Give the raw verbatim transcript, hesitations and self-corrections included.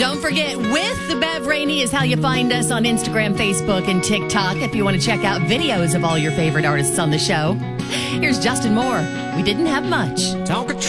Don't forget, With the Bev Rainey is how you find us on Instagram, Facebook, and TikTok if you want to check out videos of all your favorite artists on the show. Here's Justin Moore. We didn't have much. Talk